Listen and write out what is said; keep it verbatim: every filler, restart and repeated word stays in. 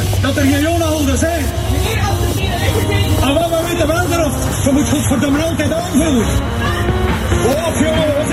dat er geen jonenhouders zijn. Meneer, als er geen rechter zijn... En wat we weten wel erop, ze moet godverdomme altijd aanvoeren. Och jongen,